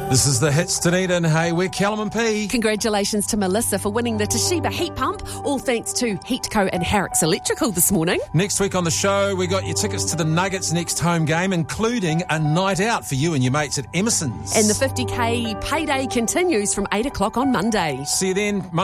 This is the Hits, Dunedin. Hey, we're Callum and P. Congratulations to Melissa for winning the Toshiba heat pump, all thanks to Heatco and Harricks Electrical this morning. Next week on the show, we got your tickets to the Nuggets' next home game, including a night out for you and your mates at Emerson's. And the 50k payday continues from 8 o'clock on Monday. See you then.